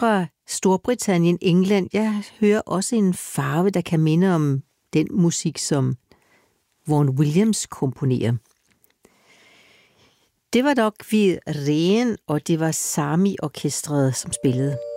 fra Storbritannien, England. Jeg hører også en farve, der kan minde om den musik, som Vaughan Williams komponerer. Det var dog ved Reen, og det var Sami-orkestret, som spillede.